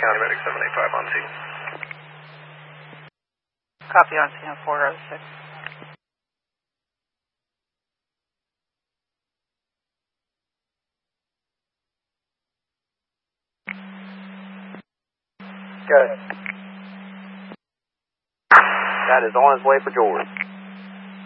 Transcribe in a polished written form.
County Medic 785 on scene. Copy on scene 406. Good. That is on his way for Jordan.